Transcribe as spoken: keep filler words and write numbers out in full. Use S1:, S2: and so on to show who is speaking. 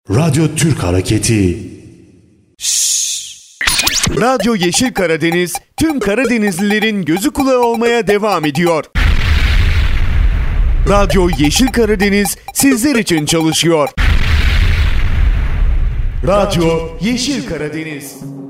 S1: Radyo Türk Hareketi.
S2: Şşş. Radyo Yeşil Karadeniz tüm Karadenizlilerin gözü kulağı olmaya devam ediyor. Radyo Yeşil Karadeniz sizler için çalışıyor. Radyo Yeşil Karadeniz.